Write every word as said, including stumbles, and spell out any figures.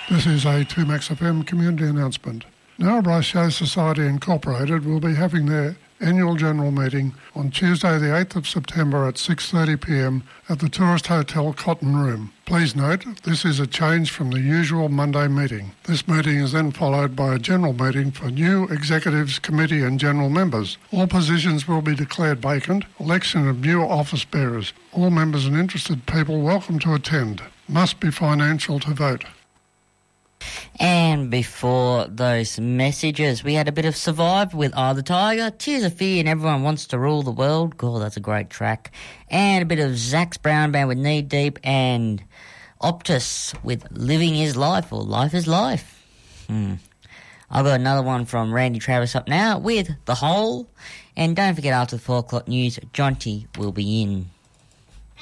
This is a two Max F M community announcement. Narrabri Show Society Incorporated will be having their annual general meeting on Tuesday the eighth of September at six thirty p m at the Tourist Hotel Cotton Room. Please note, this is a change from the usual Monday meeting. This meeting is then followed by a general meeting for new executives, committee and general members. All positions will be declared vacant. Election of new office bearers. All members and interested people welcome to attend. Must be financial to vote. And before those messages, we had a bit of Survive with Eye of the Tiger, Tears of Fear and Everyone Wants to Rule the World. God, that's a great track. And a bit of Zach's Brown Band with Knee Deep and Optus with Living is Life or Life is Life. Hmm. I've got another one from Randy Travis up now with The Hole. And don't forget after the four o'clock news, Jonty will be in.